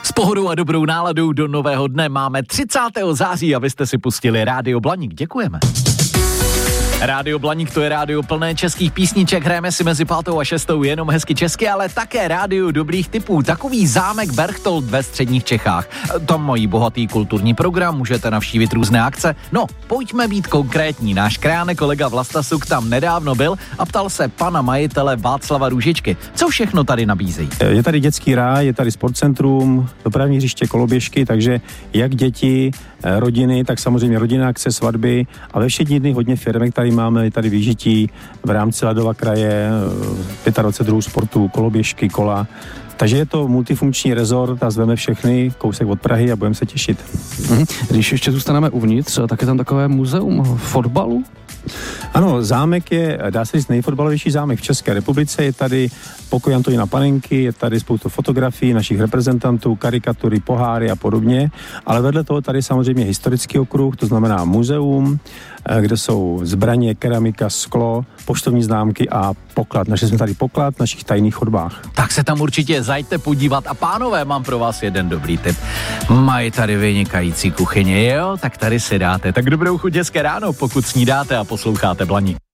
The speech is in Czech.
S pohodou a dobrou náladou do nového dne máme 30. září a vy jste si pustili Rádio Blaník. Děkujeme. Rádio Blaník, to je rádio plné českých písniček, hrajeme si mezi 5. a 6. jenom hezky česky, ale také rádio dobrých tipů. Takový zámek Berchtold ve středních Čechách. Tam mají bohatý kulturní program, můžete navštívit různé akce. No, pojďme být konkrétní. Náš kránek kolega Vlasta Suk tam nedávno byl a ptal se pana majitele Václava Růžičky. Co všechno tady nabízejí? Je tady dětský ráj, je tady sportcentrum, dopravní hřiště, koloběžky, takže jak děti, rodiny, tak samozřejmě rodinné akce, svatby a ve všední dny hodně firmek tady máme, tady vyžití v rámci Ladova kraje, 25 druhů sportu, koloběžky, kola. Takže je to multifunkční rezort a zveme všechny kousek od Prahy a budeme se těšit. Když ještě zůstaneme uvnitř, tak je tam takové muzeum fotbalu? Ano, zámek je, dá se říct, nejfotbalovější zámek v České republice. Je tady pokoj Antonína Panenky, je tady spoustu fotografií našich reprezentantů, karikatury, poháry a podobně. Ale vedle toho tady samozřejmě historický okruh, to znamená muzeum, kde jsou zbraně, keramika, sklo, poštovní známky a poklad. Našli jsme tady poklad v našich tajných chodbách. Tak se tam určitě zajďte podívat a pánové, mám pro vás jeden dobrý tip. Mají tady vynikající kuchyně, jo? Tak tady si dáte. Tak dobrou chuť, hezké ráno, pokud snídáte a posloucháte Blaník.